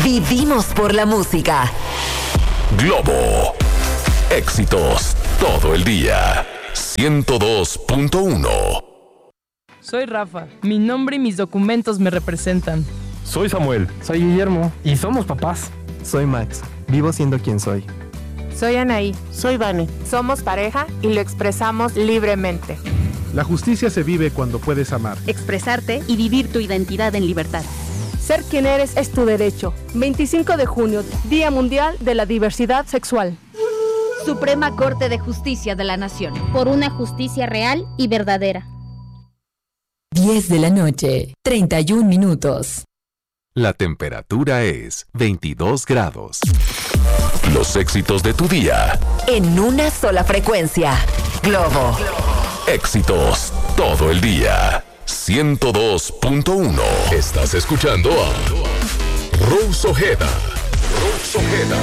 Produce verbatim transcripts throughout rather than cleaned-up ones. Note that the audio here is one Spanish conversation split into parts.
Vivimos por la música. Globo. Éxitos todo el día. ciento dos punto uno. Soy Rafa. Mi nombre y mis documentos me representan. Soy Samuel. Soy Guillermo. Y somos papás. Soy Max. Vivo siendo quien soy. Soy Anaí. Soy Vane. Somos pareja y lo expresamos libremente. La justicia se vive cuando puedes amar, expresarte y vivir tu identidad en libertad. Ser quien eres es tu derecho. veinticinco de junio, Día Mundial de la Diversidad Sexual. Suprema Corte de Justicia de la Nación. Por una justicia real y verdadera. diez de la noche, treinta y un minutos. La temperatura es veintidós grados. Los éxitos de tu día. En una sola frecuencia. Globo. Éxitos todo el día. ciento dos punto uno. Estás escuchando a Rose Ojeda. Rose Ojeda.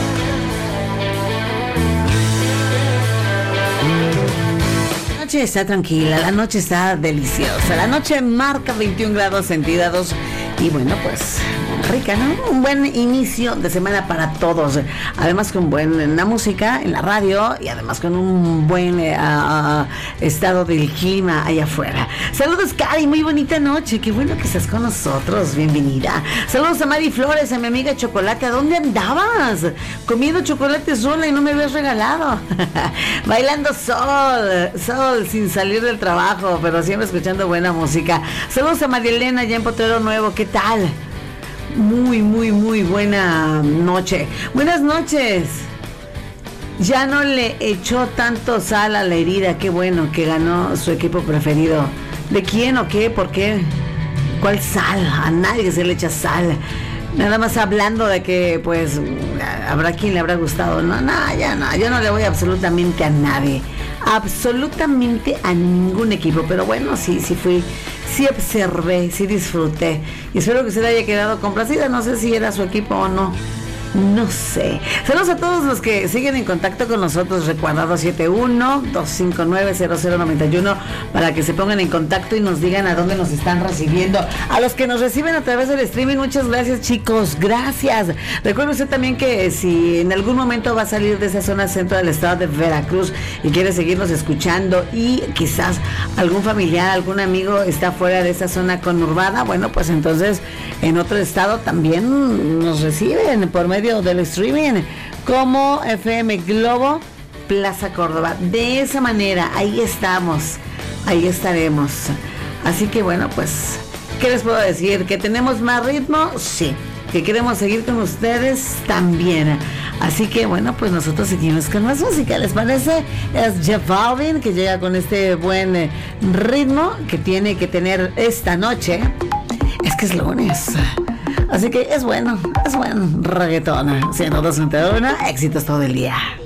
La noche está tranquila, la noche está deliciosa. La noche marca veintiún grados centígrados. Y bueno, pues rica, ¿no? Un buen inicio de semana para todos. Además con buena música en la radio y además con un buen eh, uh, estado del clima allá afuera. Saludos, Cari, muy bonita noche. Qué bueno que estás con nosotros. Bienvenida. Saludos a Mari Flores, a mi amiga Chocolate. ¿A dónde andabas? Comiendo chocolate sola y no me habías regalado. Bailando sol, sol sin salir del trabajo, pero siempre escuchando buena música. Saludos a María Elena allá en Potrero Nuevo. ¿Qué tal? Muy, muy, muy buena noche. Buenas noches. Ya no le echó tanto sal a la herida. Qué bueno que ganó su equipo preferido. ¿De quién o qué? ¿Por qué? ¿Cuál sal? A nadie se le echa sal. Nada más hablando de que, pues, habrá quien le habrá gustado. No, no, ya no. Yo no le voy absolutamente a nadie. Absolutamente a ningún equipo. Pero bueno, sí, sí fui... Sí observé, sí disfruté. Y espero que usted haya quedado complacida. No sé si era su equipo o no. No sé. Saludos a todos los que siguen en contacto con nosotros. Recuerda dos siete uno, dos cinco nueve, cero cero nueve uno para que se pongan en contacto y nos digan a dónde nos están recibiendo. A los que nos reciben a través del streaming, muchas gracias, chicos. Gracias. Recuerde usted también que si en algún momento va a salir de esa zona centro del estado de Veracruz y quiere seguirnos escuchando y quizás algún familiar, algún amigo está fuera de esa zona conurbada, bueno, pues entonces en otro estado también nos reciben por medio del streaming como F M Globo Plaza Córdoba. De esa manera, ahí estamos, ahí estaremos. Así que bueno, pues, ¿qué les puedo decir? ¿Que tenemos más ritmo? Sí. ¿Que queremos seguir con ustedes? También. Así que bueno, pues nosotros seguimos con más música, ¿les parece? Es J Balvin que llega con este buen ritmo que tiene que tener esta noche. Es que es lunes. Así que es bueno, es bueno, reggaetón, ciento dos punto uno, éxitos todo el día.